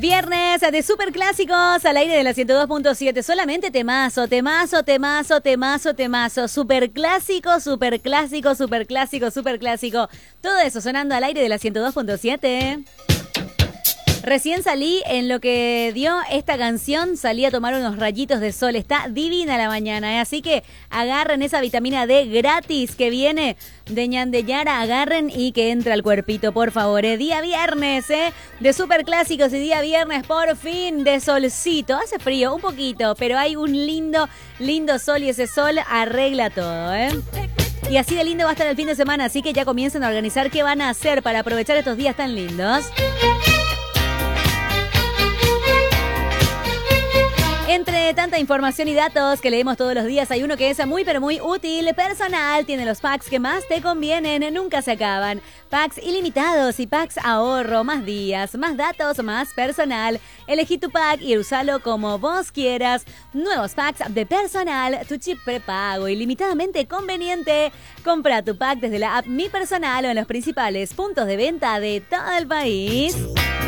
Viernes de Superclásicos al aire de la 102.7. Solamente temazo, temazo, temazo, temazo, temazo. Superclásico, superclásico, superclásico, superclásico. Todo eso sonando al aire de la 102.7. Recién salí en lo que dio esta canción, salí a tomar unos rayitos de sol. Está divina la mañana, ¿eh? Así que agarren esa vitamina D gratis que viene de Ñandeyara, agarren y que entre al cuerpito, por favor. Día viernes, de Superclásicos y día viernes, por fin, de solcito. Hace frío un poquito, pero hay un lindo, lindo sol y ese sol arregla todo, Y así de lindo va a estar el fin de semana, así que ya comiencen a organizar qué van a hacer para aprovechar estos días tan lindos. Entre tanta información y datos que leemos todos los días, hay uno que es muy pero muy útil. Personal tiene los packs que más te convienen, nunca se acaban. Packs ilimitados y packs ahorro, más días, más datos, más personal. Elegí tu pack y usalo como vos quieras. Nuevos packs de Personal, tu chip prepago ilimitadamente conveniente. Compra tu pack desde la app Mi Personal o en los principales puntos de venta de todo el país.